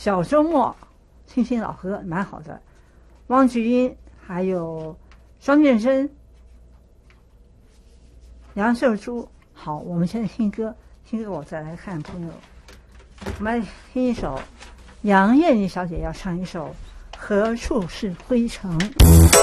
小周末听听老歌蛮好的。汪菊英还有双健生、杨秀珠。好，我们现在听歌，听歌我再来看朋友。我们来听一首杨燕妮小姐要唱一首《何处是灰尘》。